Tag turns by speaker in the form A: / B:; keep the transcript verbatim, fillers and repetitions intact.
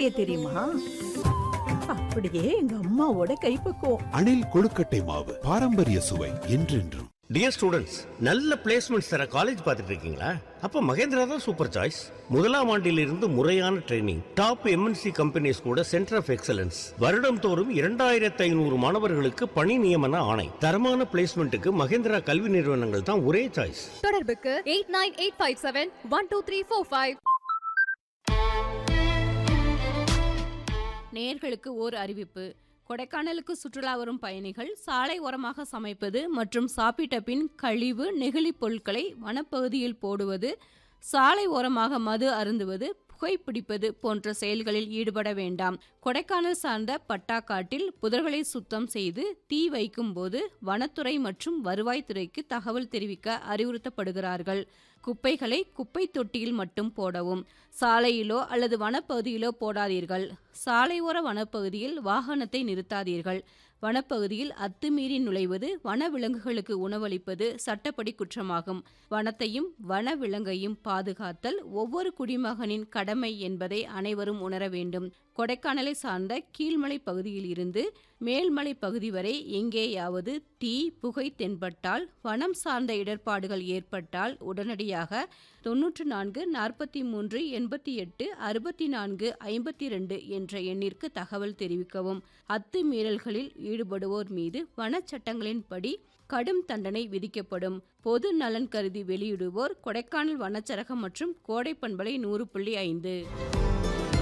A: செய்ய தெரியுமா? அப்படியே எங்க அம்மாவோட கைப்பக்குவம்.
B: அணில் கொழுக்கட்டை மாவு, பாரம்பரிய சுவை என்றென்றும்.
C: டியர் ஸ்டூடெண்ட்ஸ், நல்ல பிளேஸ்மெண்ட்ஸ் தர காலேஜ் பார்த்துட்டு இருக்கீங்களா? அப்ப மகேந்திரா தான் சூப்பர் சாய்ஸ். முதலாம் ஆண்டிலிருந்து முறையான ட்ரைனிங், டாப் எம்என்சி கம்பெனிஸ் கூட சென்டர் ஆஃப் எக்ஸலன்ஸ், வருடம் தோறும் இரண்டாயிரத்தி ஐநூறு மாணவர்களுக்கு பணி நியமன ஆணை. தரமான பிளேஸ்மெண்ட்டுக்கு மகேந்திரா கல்வி நிறுவனங்கள் தான் ஒரே சாய்ஸ்.
D: தொடர்புக்கு eight nine eight five seven one two three four five.
E: நேயர்களுக்கு ஓர் அறிவிப்பு. கொடைக்கானலுக்கு சுற்றுலா வரும் பயணிகள் சாலை ஓரமாக சமைப்பது மற்றும் சாப்பிட்ட பின் கழிவு நெகிழி பொருட்களை வனப்பகுதியில் போடுவது, சாலை ஓரமாக மது அருந்துவது, புகைப்பிடிப்பது போன்ற செயல்களில் ஈடுபட வேண்டாம். கொடைக்கானல் சார்ந்த பட்டாக்காட்டில் புதர்களை சுத்தம் செய்து தீ வைக்கும் போது வனத்துறை மற்றும் வருவாய்த்துறைக்கு தகவல் தெரிவிக்க அறிவுறுத்தப்படுகிறார்கள். குப்பைகளை குப்பை தொட்டியில் மட்டும் போடவும். சாலையிலோ அல்லது வனப்பகுதியிலோ போடாதீர்கள். சாலையோர வனப்பகுதியில் வாகனத்தை நிறுத்தாதீர்கள். வனப்பகுதியில் அத்துமீறி நுழைவது, வனவிலங்குகளுக்கு உணவளிப்பது சட்டப்படி குற்றமாகும். வனத்தையும் வனவிலங்கையும் பாதுகாத்தல் ஒவ்வொரு குடிமகனின் கடமை என்பதை அனைவரும் உணர வேண்டும். கொடைக்கானலை சார்ந்த கீழ்மலை பகுதியில் இருந்து மேல்மலை பகுதி வரை எங்கேயாவது தீ புகை தென்பட்டால், வனம் சார்ந்த இடர்பாடுகள் ஏற்பட்டால் உடனடியாக தொன்னூற்று நான்கு நாற்பத்தி மூன்று எண்பத்தி எட்டு அறுபத்தி நான்கு ஐம்பத்தி ரெண்டு என்ற எண்ணிற்கு தகவல் தெரிவிக்கவும். அத்துமீறல்களில் ஈடுபடுவோர் மீது வனச்சட்டங்களின்படி கடும் தண்டனை விதிக்கப்படும். பொது நலன் கருதி வெளியிடுவோர் கொடைக்கானல் வனச்சரகம் மற்றும் கோடை பண்பலை நூறு புள்ளி ஐந்து.